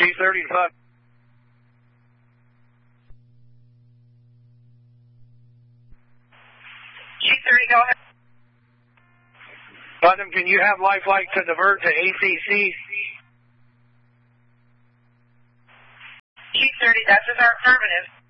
G30 to Putnam. G30, go ahead. Putnam, can you have Lifelike to divert to ACC? G30, that's in our affirmative.